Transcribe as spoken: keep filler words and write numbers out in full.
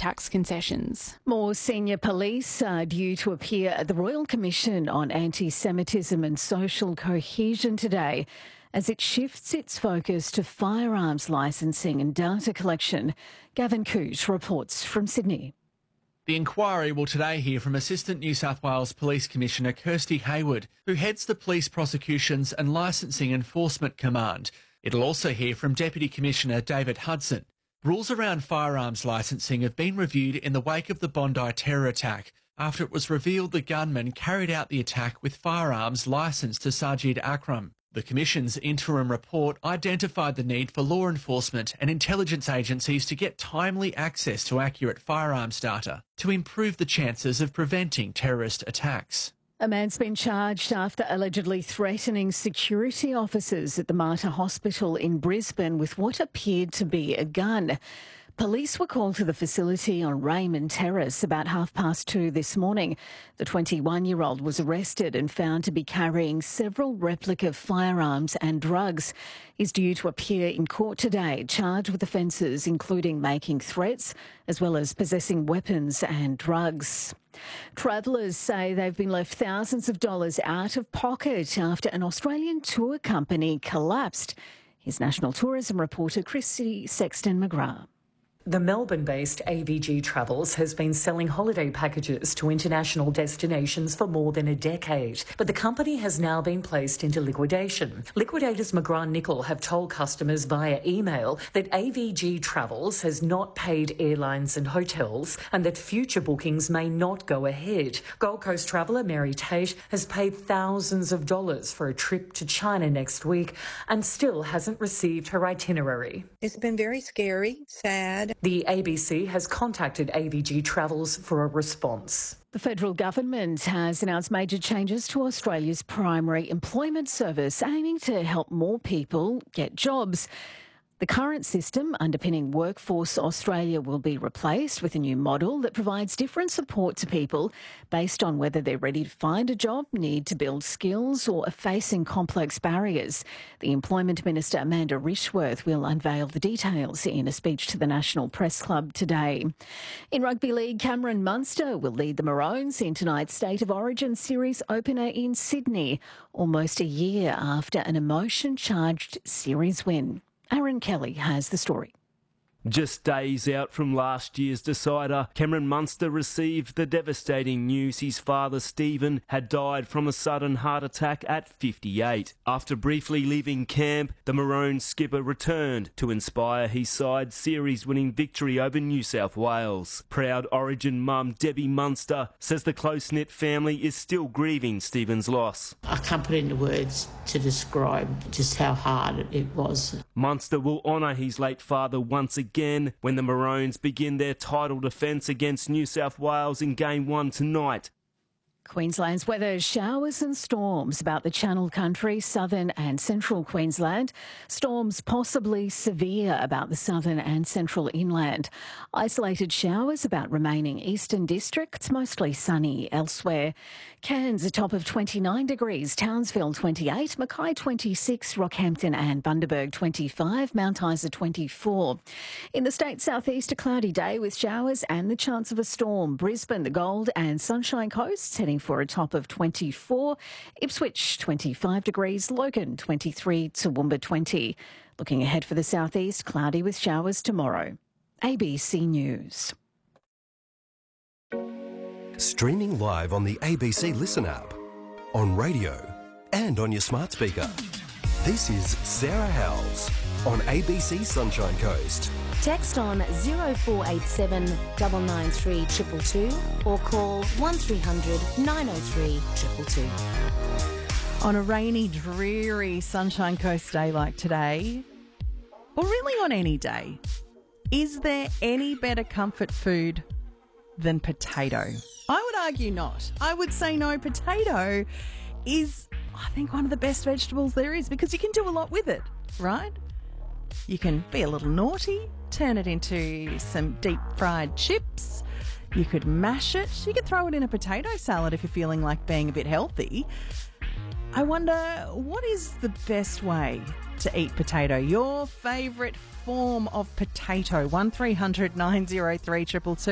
tax concessions. More senior police are due to appear at the Royal Commission on Anti-Semitism and Social Cohesion today as it shifts its focus to firearms licensing and data collection. Gavin Coote reports from Sydney. The inquiry will today hear from Assistant New South Wales Police Commissioner Kirsty Hayward, who heads the Police Prosecutions and Licensing Enforcement Command. It'll also hear from Deputy Commissioner David Hudson. Rules around firearms licensing have been reviewed in the wake of the Bondi terror attack after it was revealed the gunman carried out the attack with firearms licensed to Sajid Akram. The Commission's interim report identified the need for law enforcement and intelligence agencies to get timely access to accurate firearms data to improve the chances of preventing terrorist attacks. A man's been charged after allegedly threatening security officers at the Mater Hospital in Brisbane with what appeared to be a gun. Police were called to the facility on Raymond Terrace about half past two this morning. The twenty-one-year-old was arrested and found to be carrying several replica firearms and drugs. He's due to appear in court today, charged with offences including making threats as well as possessing weapons and drugs. Travellers say they've been left thousands of dollars out of pocket after an Australian tour company collapsed. Here's National Tourism reporter Chrissy Sexton-McGrath. The Melbourne-based A V G Travels has been selling holiday packages to international destinations for more than a decade, but the company has now been placed into liquidation. Liquidators McGrath-Nicol have told customers via email that A V G Travels has not paid airlines and hotels and that future bookings may not go ahead. Gold Coast traveller Mary Tate has paid thousands of dollars for a trip to China next week and still hasn't received her itinerary. It's been very scary, sad. The A B C has contacted A V G Travels for a response. The federal government has announced major changes to Australia's primary employment service, aiming to help more people get jobs. The current system underpinning Workforce Australia will be replaced with a new model that provides different support to people based on whether they're ready to find a job, need to build skills or are facing complex barriers. The Employment Minister Amanda Rishworth will unveil the details in a speech to the National Press Club today. In rugby league, Cameron Munster will lead the Maroons in tonight's State of Origin series opener in Sydney, almost a year after an emotion-charged series win. Aaron Kelly has the story. Just days out from last year's decider, Cameron Munster received the devastating news his father Stephen had died from a sudden heart attack at fifty-eight. After briefly leaving camp, the Maroons skipper returned to inspire his side's series-winning victory over New South Wales. Proud Origin mum Debbie Munster says the close-knit family is still grieving Stephen's loss. I can't put into words to describe just how hard it was. Munster will honour his late father once again Again when the Maroons begin their title defence against New South Wales in Game one tonight. Queensland's weather, showers and storms about the Channel Country, southern and central Queensland. Storms possibly severe about the southern and central inland. Isolated showers about remaining eastern districts, mostly sunny elsewhere. Cairns a top of twenty-nine degrees, Townsville twenty-eight, Mackay twenty-six, Rockhampton and Bundaberg twenty-five, Mount Isa twenty-four. In the state southeast, a cloudy day with showers and the chance of a storm. Brisbane, the Gold and Sunshine Coast heading for a top of twenty-four. Ipswich twenty-five degrees, Logan twenty-three, Toowoomba twenty. Looking ahead for the southeast, cloudy with showers tomorrow. A B C News. Streaming live on the A B C Listen app, on radio and on your smart speaker. This is Sarah Howells on A B C Sunshine Coast. Text on zero four eight seven nine nine three two two two or call one three hundred nine oh three two two two. On a rainy, dreary Sunshine Coast day like today, or really on any day, is there any better comfort food than potato? I would argue not. I would say no. Potato is, I think, one of the best vegetables there is because you can do a lot with it, right? You can be a little naughty, turn it into some deep fried chips. You could mash it. You could throw it in a potato salad if you're feeling like being a bit healthy. I wonder, what is the best way to eat potato? Your favourite form of potato? one three hundred nine oh three two two two.